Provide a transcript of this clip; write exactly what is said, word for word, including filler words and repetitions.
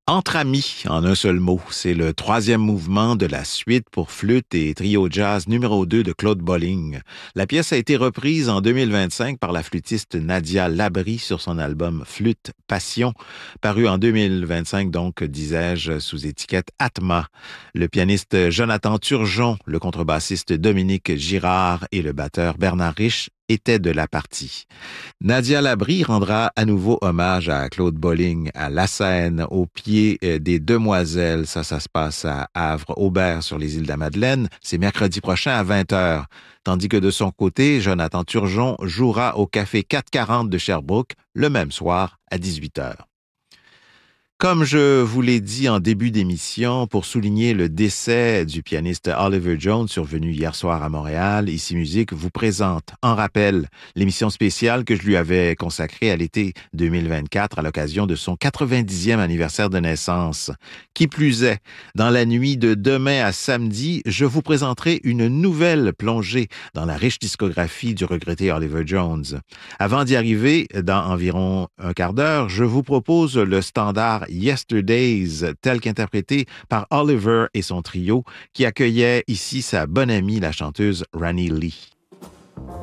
Entre amis, en un seul mot, c'est le troisième mouvement de la suite pour flûte et trio jazz numéro deux de Claude Bolling. La pièce a été reprise en deux mille vingt-cinq par la flûtiste Nadia Labrie sur son album Flûte Passion, paru en deux mille vingt-cinq, donc, disais-je, sous étiquette Atma. Le pianiste Jonathan Turgeon, le contrebassiste Dominique Girard et le batteur Bernard Rich étaient de la partie. Nadia Labrie rendra à nouveau hommage à Claude Bolling à La Seine, au pied des Demoiselles. Ça, ça se passe à Havre-Aubert sur les îles de la Madeleine. C'est mercredi prochain à vingt heures. Tandis que de son côté, Jonathan Turgeon jouera au Café quatre cent quarante de Sherbrooke le même soir à dix-huit heures. Comme je vous l'ai dit en début d'émission, pour souligner le décès du pianiste Oliver Jones survenu hier soir à Montréal, Ici Musique vous présente en rappel l'émission spéciale que je lui avais consacrée à l'été deux mille vingt-quatre à l'occasion de son quatre-vingt-dixième anniversaire de naissance. Qui plus est, dans la nuit de demain à samedi, je vous présenterai une nouvelle plongée dans la riche discographie du regretté Oliver Jones. Avant d'y arriver, dans environ un quart d'heure, je vous propose le standard Yesterdays, tel qu'interprété par Oliver et son trio, qui accueillait ici sa bonne amie, la chanteuse Rani Lee.